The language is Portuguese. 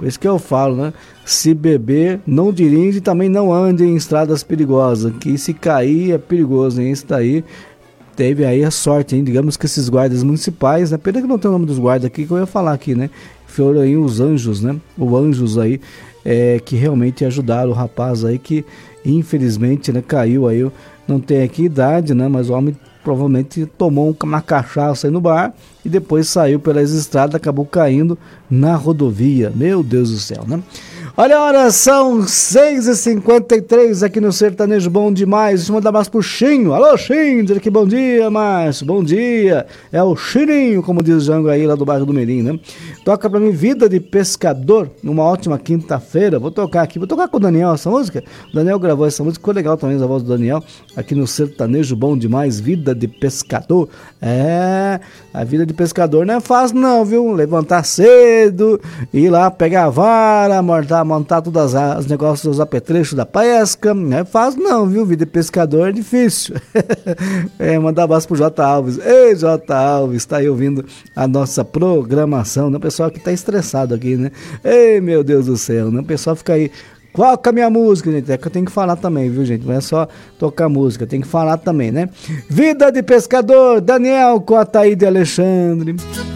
Por isso que eu falo, né? Se beber, não dirige e também não ande em estradas perigosas, que se cair é perigoso, hein? Isso daí teve aí a sorte, hein? Digamos que esses guardas municipais, né? Pena que não tem o nome dos guardas aqui, que eu ia falar aqui, né? Foram aí os anjos, né? Os anjos aí, que realmente ajudaram o rapaz aí, que infelizmente, né, caiu aí. Não tem aqui idade, né? Mas o homem provavelmente tomou uma cachaça aí no bar e depois saiu pelas estradas, acabou caindo na rodovia. Meu Deus do céu, né? Olha a hora, são 6h53 aqui no Sertanejo Bom Demais. Deixa eu mandar mais pro Chinho. Alô, Chinho, diz aqui bom dia, Márcio, bom dia. É o Chininho, como diz o Jango aí, lá do bairro do Mirim, né? Toca pra mim Vida de Pescador, numa ótima quinta-feira. Vou tocar com o Daniel essa música. O Daniel gravou essa música, ficou legal também a voz do Daniel, aqui no Sertanejo Bom Demais, Vida de Pescador. A vida de pescador não é fácil não, viu? Levantar cedo, ir lá pegar a vara, montar todos os negócios dos apetrechos da pesca, não é fácil não, viu? Vida de pescador é difícil. Mandar abraço pro J. Alves. Ei, J. Alves, tá aí ouvindo a nossa programação, né? O pessoal que tá estressado aqui, né? Ei, meu Deus do céu, né? O pessoal fica aí, qual que é a minha música, gente? É que eu tenho que falar também, viu, gente? Não é só tocar música, tem que falar também, né? Vida de Pescador, Daniel com a Ataíde Alexandre.